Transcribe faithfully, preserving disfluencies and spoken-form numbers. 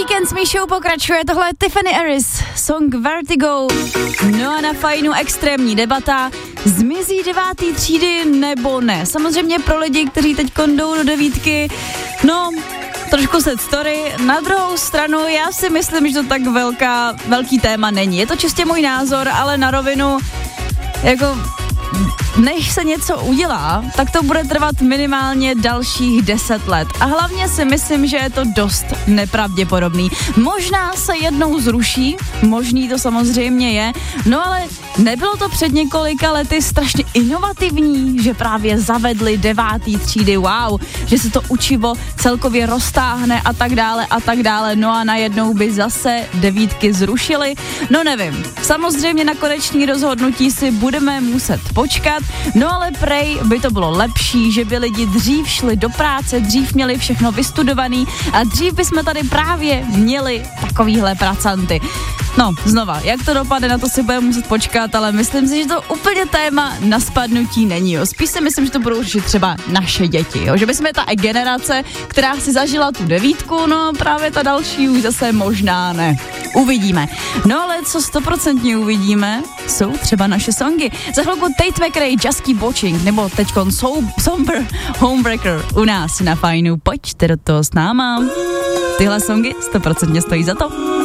Weekend s Míšou pokračuje, tohle je Tiffany Harris, song Vertigo. No a na Fajnu extrémní debata, zmizí devátý třídy nebo ne. Samozřejmě pro lidi, kteří teď jdou do devítky, no, trošku sad story. Na druhou stranu, já si myslím, že to tak velká, velký téma není. Je to čistě můj názor, ale na rovinu, jako, než se něco udělá, tak to bude trvat minimálně dalších deset let. A hlavně si myslím, že je to dost nepravděpodobný. Možná se jednou zruší, možný to samozřejmě je, no ale nebylo to před několika lety strašně inovativní, že právě zavedli devátý třídy, wow, že se to učivo celkově roztáhne a tak dále a tak dále, no a najednou by zase devítky zrušili, no nevím. Samozřejmě na konečný rozhodnutí si budeme muset počkat, no ale prej by to bylo lepší, že by lidi dřív šli do práce, dřív měli všechno vystudovaný a dřív bychom tady právě měli takovýhle pracanty. No, znova, jak to dopadne, na to si budeme muset počkat, ale myslím si, že to úplně téma na spadnutí není, jo. Spíš si myslím, že to budou řešit třeba naše děti, jo. Že by jsme ta generace, která si zažila tu devítku, no právě ta další už zase možná ne. Uvidíme. No ale co stoprocentně uvidíme, jsou třeba naše songy. Za chvilku Tate McRae, Just Keep Watching, nebo teďkon Somber Homebreaker u nás na Fajnu. Pojďte do toho s náma. Tyhle songy stoprocentně stojí za to.